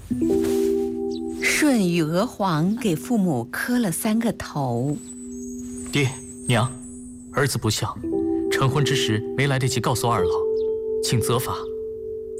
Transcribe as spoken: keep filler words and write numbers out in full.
舜与娥皇给父母磕了三个头。 爹娘，儿子不孝，成婚之时没来得及告诉二老，请责罚。